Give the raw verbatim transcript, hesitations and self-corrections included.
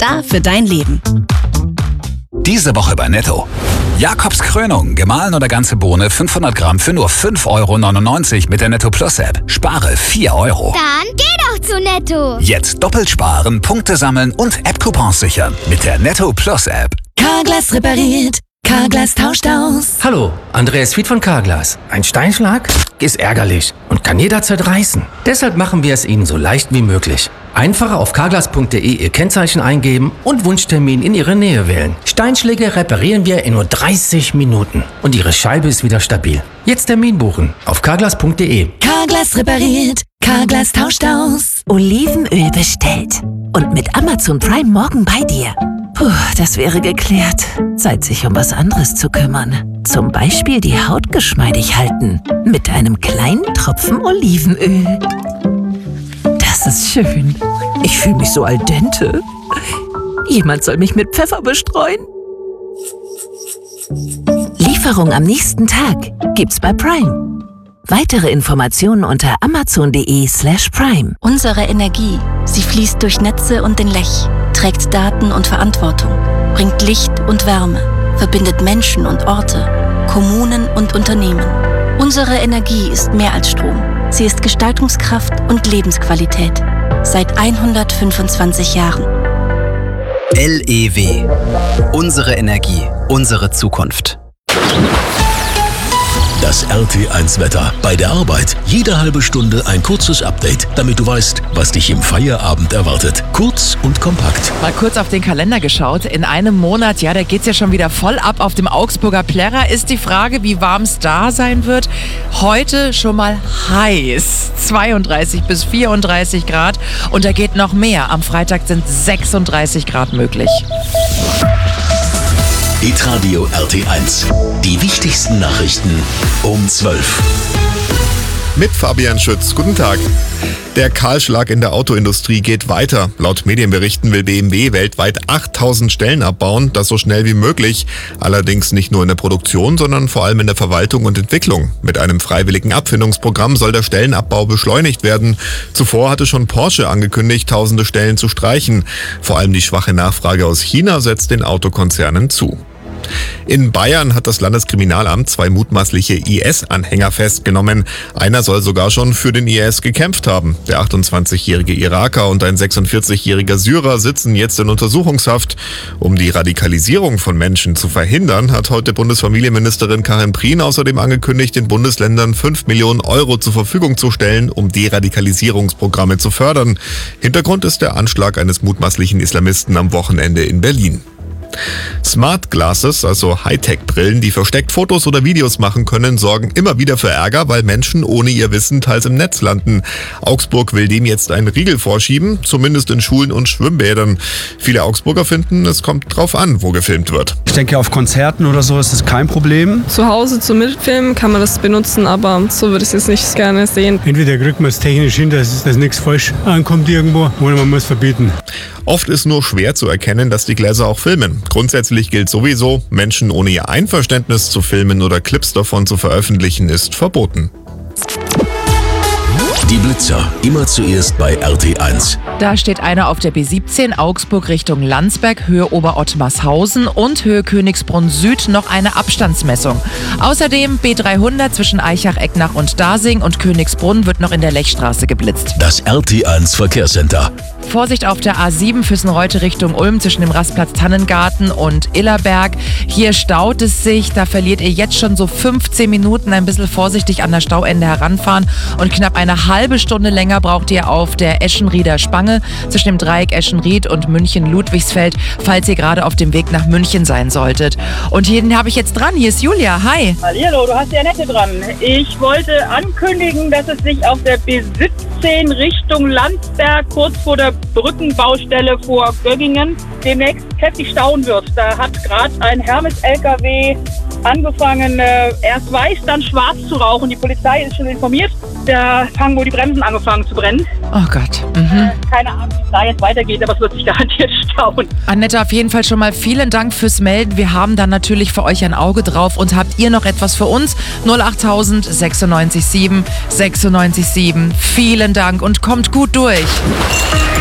Da für dein Leben. Diese Woche bei Netto. Jakobs Krönung, gemahlen oder ganze Bohne fünfhundert Gramm für nur fünf Euro neunundneunzig mit der Netto Plus App. Spare vier Euro. Dann geh doch zu Netto. Jetzt doppelt sparen, Punkte sammeln und App-Coupons sichern mit der Netto Plus App. Carglass repariert. Carglass tauscht aus. Hallo, Andreas Fied von Carglass. Ein Steinschlag ist ärgerlich und kann jederzeit reißen. Deshalb machen wir es Ihnen so leicht wie möglich. Einfach auf carglass punkt de Ihr Kennzeichen eingeben und Wunschtermin in Ihre Nähe wählen. Steinschläge reparieren wir in nur dreißig Minuten und Ihre Scheibe ist wieder stabil. Jetzt Termin buchen auf carglass punkt de. Carglass repariert. Carglass tauscht aus. Olivenöl bestellt. Und mit Amazon Prime morgen bei dir. Puh, das wäre geklärt. Zeit, sich um was anderes zu kümmern. Zum Beispiel die Haut geschmeidig halten. Mit einem kleinen Tropfen Olivenöl. Das ist schön. Ich fühle mich so al dente. Jemand soll mich mit Pfeffer bestreuen. Lieferung am nächsten Tag gibt's bei Prime. Weitere Informationen unter amazon punkt de slash prime. Unsere Energie, sie fließt durch Netze und den Lech, trägt Daten und Verantwortung, bringt Licht und Wärme, verbindet Menschen und Orte, Kommunen und Unternehmen. Unsere Energie ist mehr als Strom. Sie ist Gestaltungskraft und Lebensqualität. Seit hundertfünfundzwanzig Jahren. L E W. Unsere Energie, unsere Zukunft. Das R T eins Wetter. Bei der Arbeit jede halbe Stunde ein kurzes Update, damit du weißt, was dich im Feierabend erwartet. Kurz und kompakt. Mal kurz auf den Kalender geschaut. In einem Monat, ja, da geht's ja schon wieder voll ab auf dem Augsburger Plärrer. Ist die Frage, wie warm es da sein wird. Heute schon mal heiß. zweiunddreißig bis vierunddreißig Grad. Und da geht noch mehr. Am Freitag sind sechsunddreißig Grad möglich. Hitradio R T eins. Die wichtigsten Nachrichten um zwölf. Mit Fabian Schütz. Guten Tag. Der Kahlschlag in der Autoindustrie geht weiter. Laut Medienberichten will B M W weltweit achttausend Stellen abbauen, das so schnell wie möglich. Allerdings nicht nur in der Produktion, sondern vor allem in der Verwaltung und Entwicklung. Mit einem freiwilligen Abfindungsprogramm soll der Stellenabbau beschleunigt werden. Zuvor hatte schon Porsche angekündigt, tausende Stellen zu streichen. Vor allem die schwache Nachfrage aus China setzt den Autokonzernen zu. In Bayern hat das Landeskriminalamt zwei mutmaßliche I S-Anhänger festgenommen. Einer soll sogar schon für den I S gekämpft haben. Der achtundzwanzigjährige Iraker und ein sechsundvierzigjähriger Syrer sitzen jetzt in Untersuchungshaft. Um die Radikalisierung von Menschen zu verhindern, hat heute Bundesfamilienministerin Karin Prien außerdem angekündigt, den Bundesländern fünf Millionen Euro zur Verfügung zu stellen, um Deradikalisierungsprogramme zu fördern. Hintergrund ist der Anschlag eines mutmaßlichen Islamisten am Wochenende in Berlin. Smart Glasses, also Hightech-Brillen, die versteckt Fotos oder Videos machen können, sorgen immer wieder für Ärger, weil Menschen ohne ihr Wissen teils im Netz landen. Augsburg will dem jetzt einen Riegel vorschieben, zumindest in Schulen und Schwimmbädern. Viele Augsburger finden, es kommt drauf an, wo gefilmt wird. Ich denke, auf Konzerten oder so ist das kein Problem. Zu Hause zum Mitfilmen kann man das benutzen, aber so würde ich es jetzt nicht gerne sehen. Entweder kriegt man es technisch hin, dass, dass nichts falsch ankommt irgendwo, oder man muss verbieten. Oft ist nur schwer zu erkennen, dass die Gläser auch filmen. Grundsätzlich gilt sowieso, Menschen ohne ihr Einverständnis zu filmen oder Clips davon zu veröffentlichen, ist verboten. Die Blitzer, immer zuerst bei R T eins. Da steht einer auf der B siebzehn, Augsburg Richtung Landsberg, Höhe Oberottmarshausen und Höhe Königsbrunn Süd noch eine Abstandsmessung. Außerdem B dreihundert zwischen Eichach-Ecknach und Dasing und Königsbrunn wird noch in der Lechstraße geblitzt. Das R T eins Verkehrscenter. Vorsicht auf der A sieben Füssenreute Richtung Ulm zwischen dem Rastplatz Tannengarten und Illerberg. Hier staut es sich, da verliert ihr jetzt schon so fünfzehn Minuten. Ein bisschen vorsichtig an der Stauende heranfahren und knapp eine halbe Stunde länger braucht ihr auf der Eschenrieder Spange zwischen dem Dreieck Eschenried und München-Ludwigsfeld, falls ihr gerade auf dem Weg nach München sein solltet. Und hier habe ich jetzt dran, hier ist Julia, hi. Hallihallo, du hast die Annette dran. Ich wollte ankündigen, dass es sich auf der B siebzehn Richtung Landsberg kurz vor der Brückenbaustelle vor Göggingen demnächst heftig stauen wird. Da hat gerade ein Hermes-L K W angefangen, äh, erst weiß, dann schwarz zu rauchen. Die Polizei ist schon informiert. Da haben wohl die Bremsen angefangen zu brennen. Oh Gott. Mhm. Äh, keine Ahnung, wie es da jetzt weitergeht, aber es wird sich garantiert stauen. Annette, auf jeden Fall schon mal vielen Dank fürs Melden. Wir haben dann natürlich für euch ein Auge drauf. Und habt ihr noch etwas für uns? null acht tausend sechsundneunzig sieben sechsundneunzig sieben. Vielen Dank und kommt gut durch.